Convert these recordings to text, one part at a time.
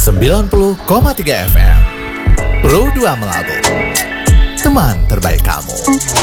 90,3 FM Pro 2 Melabu, teman terbaik kamu.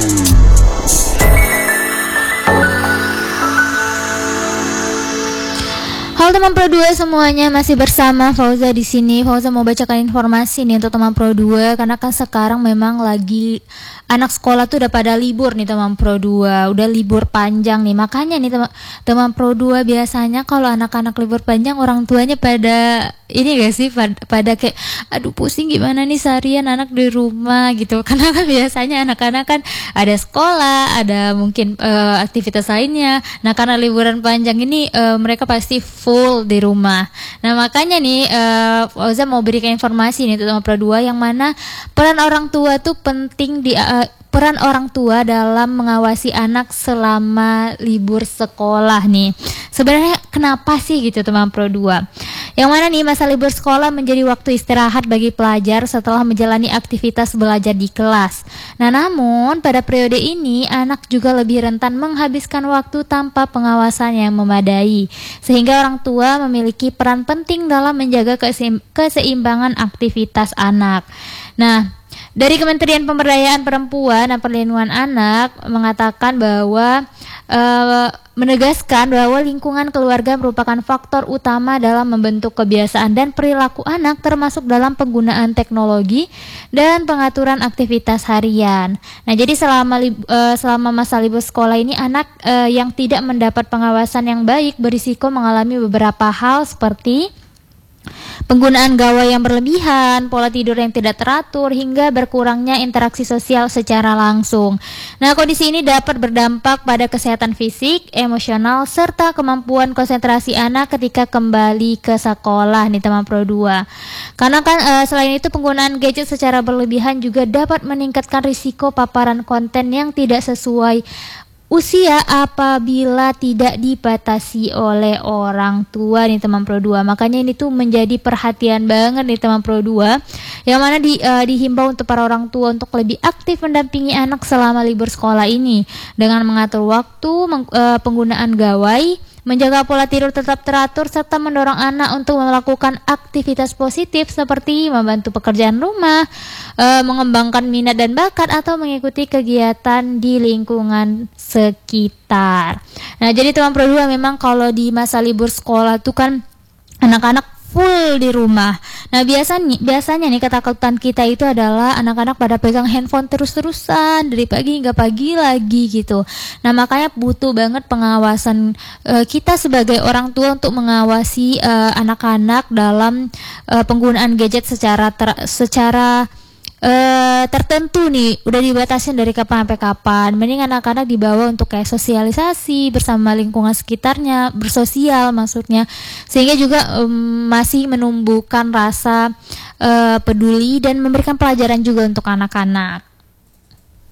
Halo teman Pro 2 semuanya, masih bersama Fauza di sini. Fauza mau bacakan informasi nih untuk teman Pro 2 karena kan sekarang memang lagi anak sekolah tuh udah pada libur nih teman Pro 2. Udah libur panjang nih. Makanya nih teman Pro 2 biasanya kalau anak-anak libur panjang orang tuanya pada ini gak sih pada kayak aduh pusing gimana nih seharian anak di rumah gitu. Karena kan biasanya anak-anak kan ada sekolah, ada mungkin aktivitas lainnya. Nah, karena liburan panjang ini mereka pasti full di rumah. Nah, makanya nih Fauza mau berikan informasi nih teman Pro 2 yang mana peran orang tua tuh penting peran orang tua dalam mengawasi anak selama libur sekolah nih. Sebenarnya kenapa sih gitu teman Pro 2? Yang mana nih masa libur sekolah menjadi waktu istirahat bagi pelajar setelah menjalani aktivitas belajar di kelas. Nah, namun pada periode ini anak juga lebih rentan menghabiskan waktu tanpa pengawasan yang memadai. Sehingga orang tua memiliki peran penting dalam menjaga keseimbangan aktivitas anak. Nah, dari Kementerian Pemberdayaan Perempuan dan Perlindungan Anak mengatakan bahwa menegaskan bahwa lingkungan keluarga merupakan faktor utama dalam membentuk kebiasaan dan perilaku anak termasuk dalam penggunaan teknologi dan pengaturan aktivitas harian. Nah, jadi selama masa libur sekolah ini anak yang tidak mendapat pengawasan yang baik berisiko mengalami beberapa hal seperti penggunaan gawai yang berlebihan, pola tidur yang tidak teratur, hingga berkurangnya interaksi sosial secara langsung. Nah, kondisi ini dapat berdampak pada kesehatan fisik, emosional, serta kemampuan konsentrasi anak ketika kembali ke sekolah nih teman Pro 2. Karena kan selain itu penggunaan gadget secara berlebihan juga dapat meningkatkan risiko paparan konten yang tidak sesuai usia apabila tidak dibatasi oleh orang tua nih teman Pro 2. Makanya ini tuh menjadi perhatian banget nih teman Pro 2. Yang mana dihimbau untuk para orang tua untuk lebih aktif mendampingi anak selama libur sekolah ini dengan mengatur waktu, penggunaan gawai, menjaga pola tidur tetap teratur, serta mendorong anak untuk melakukan aktivitas positif seperti membantu pekerjaan rumah, mengembangkan minat dan bakat, atau mengikuti kegiatan di lingkungan sekitar. Nah, jadi teman Pro 2 memang kalau di masa libur sekolah tuh kan anak-anak full di rumah. Nah, biasanya nih ketakutan kita itu adalah anak-anak pada pegang handphone terus-terusan dari pagi hingga pagi lagi gitu. Nah, makanya butuh banget pengawasan kita sebagai orang tua untuk mengawasi anak-anak dalam penggunaan gadget secara tertentu nih, udah dibatasin dari kapan sampai kapan. Mending anak-anak dibawa untuk kayak sosialisasi bersama lingkungan sekitarnya, bersosial maksudnya, sehingga juga masih menumbuhkan rasa peduli dan memberikan pelajaran juga untuk anak-anak.